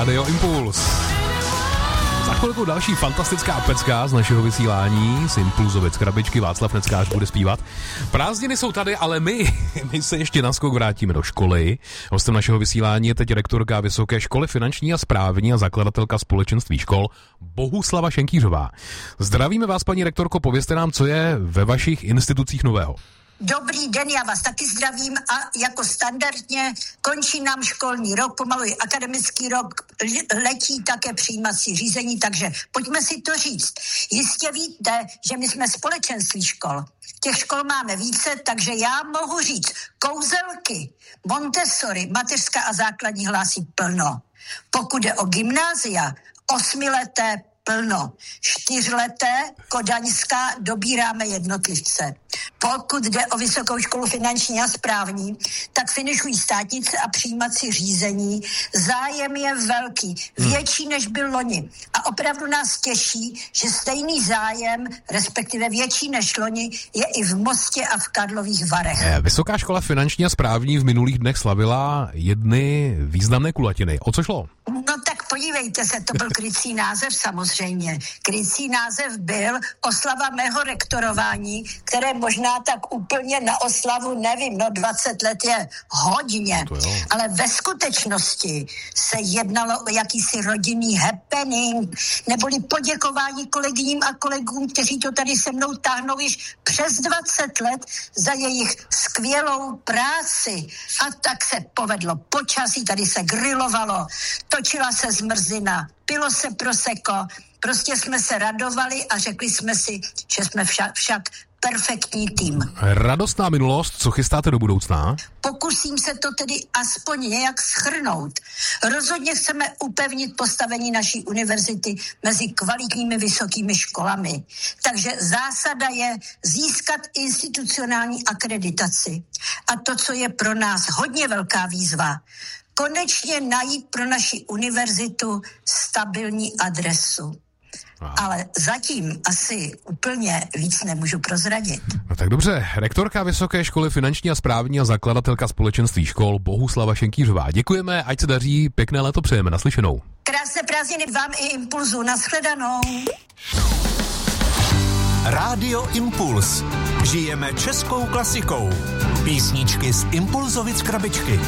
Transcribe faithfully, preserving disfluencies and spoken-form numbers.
Rádio Impuls. Za chvilku další fantastická pecka z našeho vysílání. Z Impulzovic krabičky Václav Neckář bude zpívat. Prázdniny jsou tady, ale my, my se ještě na skok vrátíme do školy. Hostem našeho vysílání je teď rektorka Vysoké školy finanční a správní a zakladatelka společenství škol Bohuslava Šenkýřová. Zdravíme vás, paní rektorko, povězte nám, co je ve vašich institucích nového. Dobrý den, já vás taky zdravím a jako standardně končí nám školní rok, pomalu i akademický rok, letí také přijímací řízení, takže pojďme si to říct. Jistě víte, že my jsme společenství škol. Těch škol máme více, takže já mohu říct, kouzelky, Montessori, mateřská a základní hlásí plno. Pokud jde o gymnázia, osmileté plno. Čtyřleté kodaňská dobíráme jednotlivce. Pokud jde o Vysokou školu finanční a správní, tak finišují státnice a přijímací řízení. Zájem je velký, větší než byl loni. A opravdu nás těší, že stejný zájem, respektive větší než loni, je i v Mostě a v Karlových Varech. Vysoká škola finanční a správní v minulých dnech slavila jedny významné kulatiny. O co šlo? No tak podívejte se, to byl krycí název samozřejmě. Krycí název byl oslava mého rektorování, které možná tak úplně na oslavu, nevím, no dvacet let je hodně, ale ve skutečnosti se jednalo o jakýsi rodinný happening, neboli poděkování kolegyním a kolegům, kteří to tady se mnou táhnou již přes dvacet let za jejich skvělou práci. A tak se povedlo počasí, tady se grilovalo, točila se zmrzlina, pilo se prosecco, prostě jsme se radovali a řekli jsme si, že jsme však, však perfektní tým. Radostná minulost, co chystáte do budoucna? Pokusím se to tedy aspoň nějak shrnout. Rozhodně chceme upevnit postavení naší univerzity mezi kvalitními vysokými školami. Takže zásada je získat institucionální akreditaci. A to, co je pro nás hodně velká výzva, konečně najít pro naši univerzitu stabilní adresu. Aha. Ale zatím asi úplně víc nemůžu prozradit. No tak dobře, rektorka Vysoké školy finanční a správní a zakladatelka společenství škol Bohuslava Šenkýřová. Děkujeme, ať se daří, pěkné léto přejeme, naslyšenou. Krásné prázdniny vám i Impulzu, nashledanou. Rádio Impuls. Žijeme českou klasikou. Písničky z Impulzovic krabičky.